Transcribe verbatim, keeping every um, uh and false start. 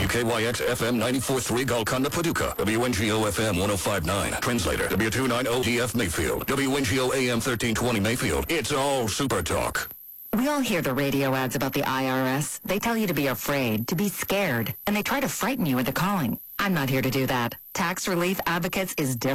K Y X F M ninety-four point three Golconda, Paducah. W N G O F M one oh five point nine. Translator, W two ninety G F Mayfield. W N G O A M thirteen twenty Mayfield. It's all Super Talk. We all hear the radio ads about the I R S. They tell you to be afraid, to be scared, and they try to frighten you into calling. I'm not here to do that. Tax Relief Advocates is different.